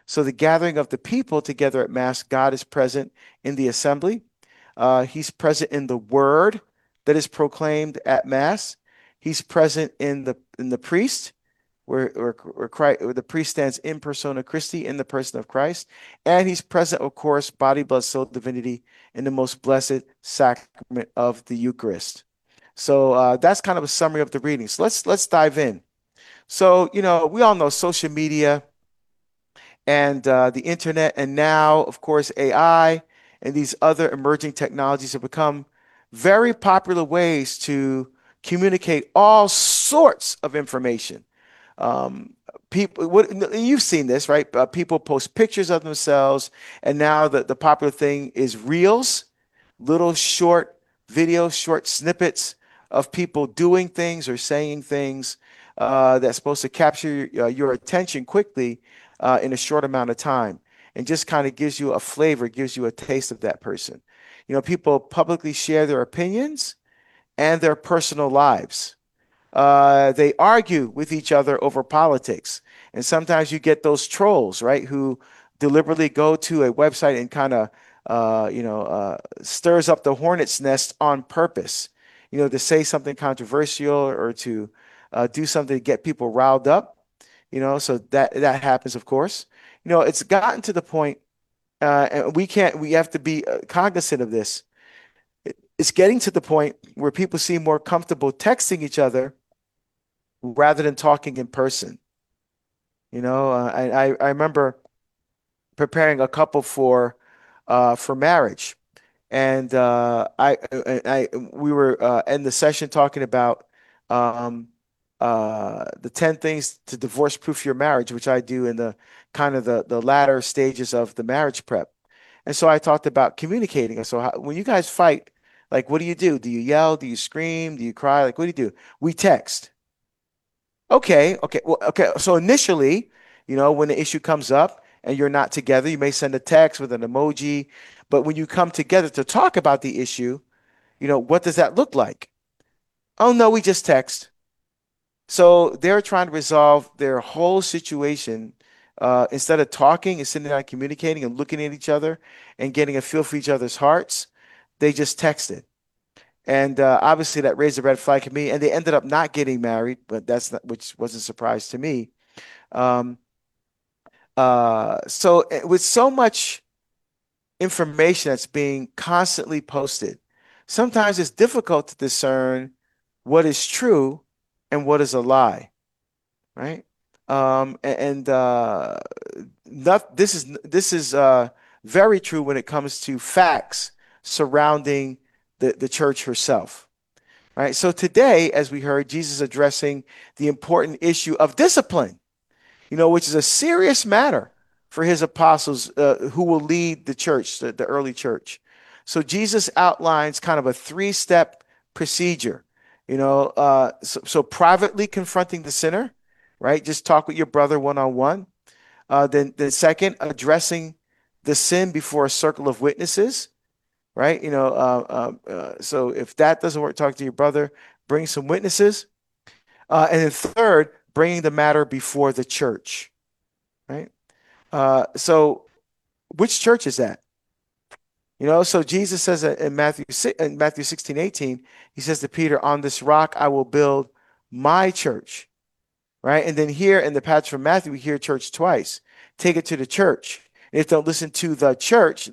So the gathering of the people together at Mass, God is present in the assembly. He's present in the word that is proclaimed at Mass. He's present in the priest, where the priest stands in persona Christi, in the person of Christ. And he's present, of course, body, blood, soul, divinity, in the most blessed sacrament of the Eucharist. So that's kind of a summary of the reading. So let's dive in. So, we all know social media and the internet, and now, of course, AI and these other emerging technologies have become very popular ways to communicate all sorts of information. Um, you've seen this, right? People post pictures of themselves, and now the popular thing is reels, little short videos, short snippets of people doing things or saying things that's supposed to capture your attention quickly in a short amount of time, and just kind of gives you a flavor, gives you a taste of that person. People publicly share their opinions and their personal lives. They argue with each other over politics. And sometimes you get those trolls, right, who deliberately go to a website and kind of, stirs up the hornet's nest on purpose, to say something controversial or to do something to get people riled up, so that happens, of course. It's gotten to the point, and we have to be cognizant of this. It's getting to the point where people seem more comfortable texting each other rather than talking in person. I remember preparing a couple for marriage, and we were in the session talking about um, the 10 things to divorce proof your marriage, which I do in the kind of the latter stages of the marriage prep. And so I talked about communicating. And so when you guys fight, like, what do you do? Do you yell? Do you scream? Do you cry? Like, what do you do? We text. Okay, okay. Well, okay. So initially, when the issue comes up and you're not together, you may send a text with an emoji. But when you come together to talk about the issue, what does that look like? Oh, no, we just text. So they're trying to resolve their whole situation instead of talking and sitting down communicating and looking at each other and getting a feel for each other's hearts. They just texted. And obviously that raised a red flag for me. And they ended up not getting married, but which was a surprise to me. Um, with so much information that's being constantly posted, sometimes it's difficult to discern what is true and what is a lie, right? And not, this is very true when it comes to facts surrounding the church herself. Right. So today, as we heard, Jesus addressing the important issue of discipline, which is a serious matter for his apostles who will lead the church, the early church. So Jesus outlines kind of a three-step procedure, so privately confronting the sinner, right? Just talk with your brother one-on-one. Then second, addressing the sin before a circle of witnesses, right? So if that doesn't work, talk to your brother, bring some witnesses. And then third, bringing the matter before the church, right? So which church is that? So Jesus says in Matthew 16:18, he says to Peter, on this rock I will build my church, right? And then here in the passage from Matthew, we hear church twice. Take it to the church. And if they don't listen to the church,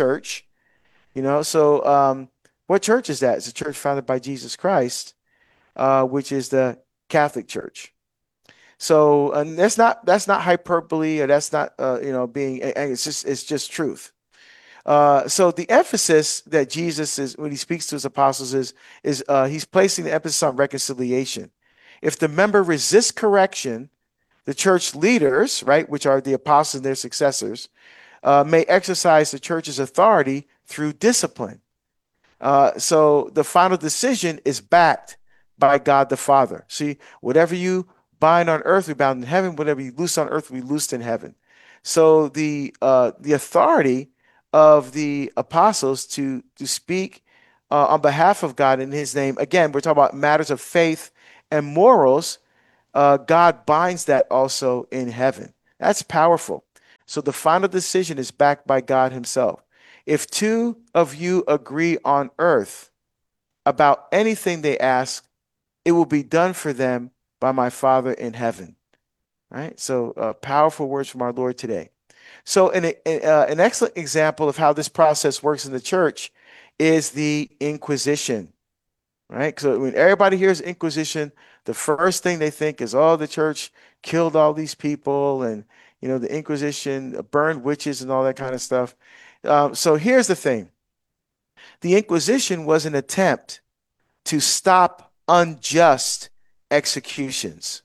what church is that? It's a church founded by Jesus Christ, which is the Catholic Church. So, and that's not hyperbole, or that's not being. It's just truth. So the emphasis that Jesus is when he speaks to his apostles is he's placing the emphasis on reconciliation. If the member resists correction, the church leaders, right, which are the apostles and their successors, may exercise the church's authority through discipline. So the final decision is backed by God the Father. See, whatever you bind on earth, we bound in heaven. Whatever you loose on earth, we loosed in heaven. So the authority of the apostles to speak on behalf of God in His name. Again, we're talking about matters of faith and morals. God binds that also in heaven. That's powerful. So the final decision is backed by God himself. If two of you agree on earth about anything they ask, it will be done for them by my Father in heaven. Right? So powerful words from our Lord today. So an excellent example of how this process works in the church is the Inquisition. Right? So when everybody hears Inquisition, the first thing they think is, oh, the church killed all these people, and the Inquisition burned witches and all that kind of stuff. So here's the thing. The Inquisition was an attempt to stop unjust executions,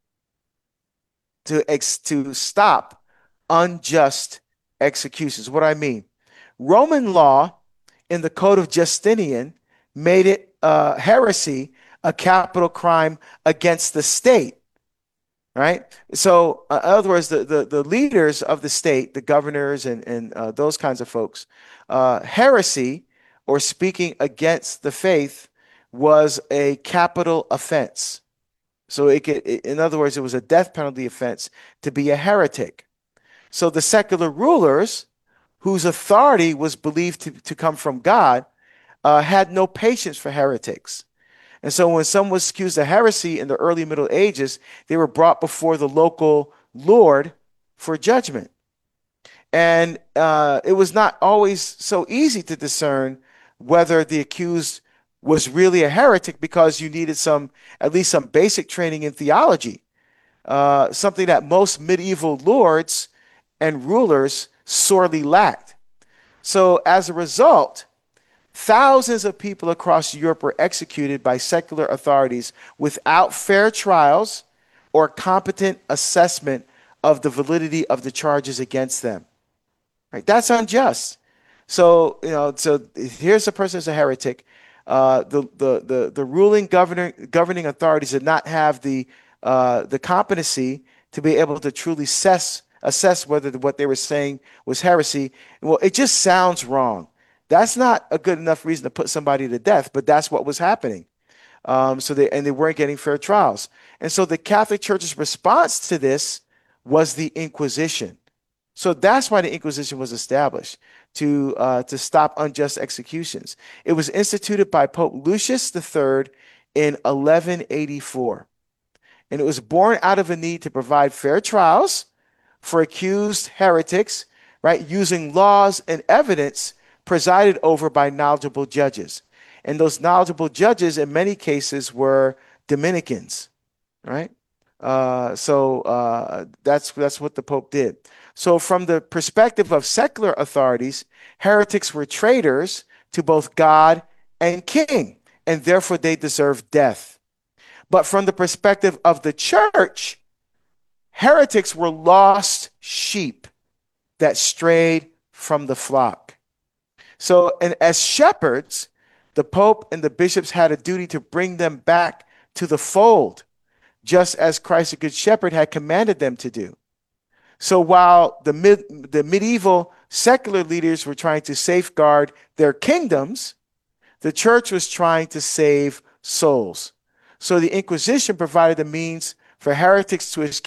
to stop unjust executions. What I mean, Roman law in the Code of Justinian made it heresy a capital crime against the state. Right. So, in other words, the leaders of the state, the governors and those kinds of folks, heresy or speaking against the faith was a capital offense. So in other words, it was a death penalty offense to be a heretic. So the secular rulers, whose authority was believed to come from God, had no patience for heretics. And so when someone was accused of heresy in the early Middle Ages, they were brought before the local lord for judgment. And it was not always so easy to discern whether the accused was really a heretic, because you needed at least some basic training in theology, something that most medieval lords and rulers sorely lacked. So as a result, thousands of people across Europe were executed by secular authorities without fair trials or competent assessment of the validity of the charges against them. Right? That's unjust. So, so here's a person who's a heretic. The ruling governing authorities did not have the competency to be able to truly assess whether what they were saying was heresy. Well, it just sounds wrong. That's not a good enough reason to put somebody to death, but that's what was happening. So they weren't getting fair trials. And so the Catholic Church's response to this was the Inquisition. So that's why the Inquisition was established, to stop unjust executions. It was instituted by Pope Lucius III in 1184. And it was born out of a need to provide fair trials for accused heretics, right, using laws and evidence presided over by knowledgeable judges. And those knowledgeable judges, in many cases, were Dominicans, right? So that's what the Pope did. So from the perspective of secular authorities, heretics were traitors to both God and King, and therefore they deserved death. But from the perspective of the church, heretics were lost sheep that strayed from the flock. So, and as shepherds, the Pope and the bishops had a duty to bring them back to the fold, just as Christ, the Good Shepherd, had commanded them to do. So while the medieval secular leaders were trying to safeguard their kingdoms, the church was trying to save souls. So the Inquisition provided the means for heretics to escape